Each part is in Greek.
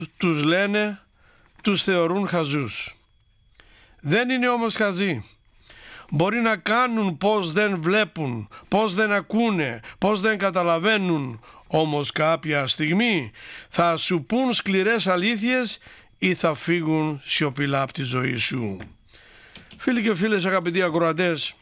τους λένε, τους θεωρούν χαζούς. Δεν είναι όμως χαζοί. Μπορεί να κάνουν πως δεν βλέπουν, πως δεν ακούνε, πως δεν καταλαβαίνουν, όμως κάποια στιγμή θα σου πουν σκληρές αλήθειες ή θα φύγουν σιωπηλά από τη ζωή σου. Φίλοι και φίλες, αγαπητοί ακροατές,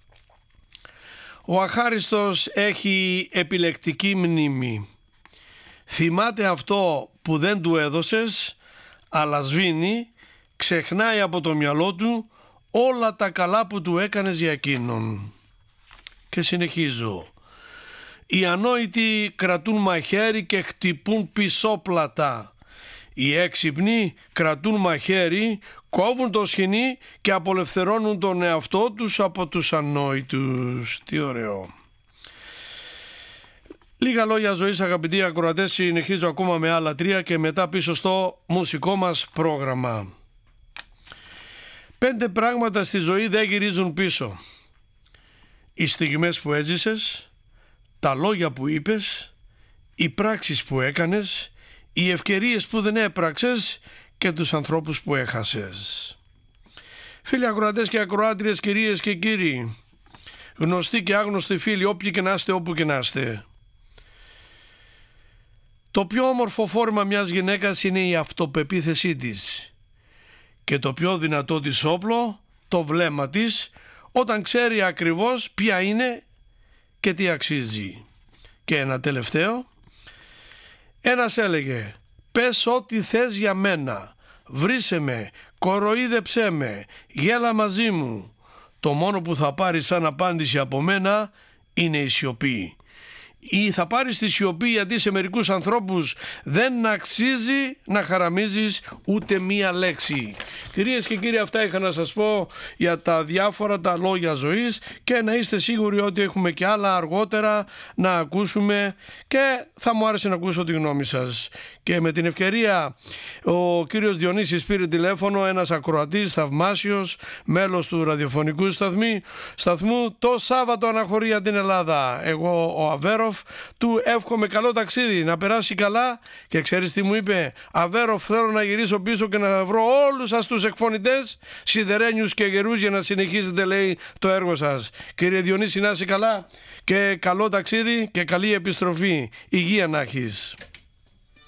ο αχάριστος έχει επιλεκτική μνήμη. Θυμάται αυτό που δεν του έδωσες, αλλά σβήνει, ξεχνάει από το μυαλό του όλα τα καλά που του έκανες για εκείνον. Και συνεχίζω. Οι ανόητοι κρατούν μαχαίρι και χτυπούν πισόπλατα. Οι έξυπνοι κρατούν μαχαίρι, κόβουν το σχοινί και απολευθερώνουν τον εαυτό τους από τους ανόητους. Τι ωραίο. Λίγα λόγια ζωής, αγαπητοί ακροατές, συνεχίζω ακόμα με άλλα 3 και μετά πίσω στο μουσικό μας πρόγραμμα. 5 πράγματα στη ζωή δεν γυρίζουν πίσω. Οι στιγμές που έζησες, τα λόγια που είπες, οι πράξεις που έκανες, οι ευκαιρίες που δεν έπραξες και τους ανθρώπους που έχασες. Φίλοι ακροατές και ακροάτριες, κυρίες και κύριοι, γνωστοί και άγνωστοι φίλοι, όποιοι και να είστε, όπου και να είστε, το πιο όμορφο φόρμα μιας γυναίκας είναι η αυτοπεποίθησή της και το πιο δυνατό της όπλο το βλέμμα της, όταν ξέρει ακριβώς ποια είναι και τι αξίζει. Και ένα τελευταίο, ένας έλεγε: πες ό,τι θες για μένα, βρήσε με, κοροϊδέψέ με, γέλα μαζί μου, το μόνο που θα πάρεις σαν απάντηση από μένα είναι η σιωπή. Ή θα πάρεις τη σιωπή, γιατί σε μερικούς ανθρώπους δεν αξίζει να χαραμίζεις ούτε μία λέξη. Κυρίες και κύριοι, αυτά είχα να σας πω για τα διάφορα τα λόγια ζωής και να είστε σίγουροι ότι έχουμε και άλλα αργότερα να ακούσουμε και θα μου άρεσε να ακούσω τη γνώμη σας. Και με την ευκαιρία ο κύριος Διονύσης πήρε τηλέφωνο, ένας ακροατής θαυμάσιος, μέλος του ραδιοφωνικού σταθμού, το Σάββατο αναχωρεί για την Ελλάδα. Εγώ ο Αβέροφ του εύχομαι καλό ταξίδι, να περάσει καλά, και ξέρεις τι μου είπε? Αβέροφ, θέλω να γυρίσω πίσω και να βρω όλους σας τους εκφωνητές, σιδερένιους και γερούς, για να συνεχίσετε, λέει, το έργο σας. Κύριε Διονύση, να είσαι καλά και καλό ταξίδι και καλή επιστροφή. Υγεία να έχεις.